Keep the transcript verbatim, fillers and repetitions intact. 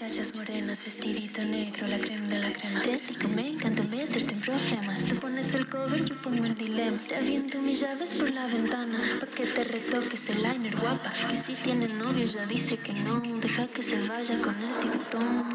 muchachas morenas, vestidito negro, la crema de la crema. Te digo, me encanta meterte en problemas. Tú pones el cover, yo pongo el dilema. Te aviento mis llaves por la ventana, pa' que te retoques el liner, guapa. Que si tiene novio ya dice que no, deja que se vaya con el tiburón.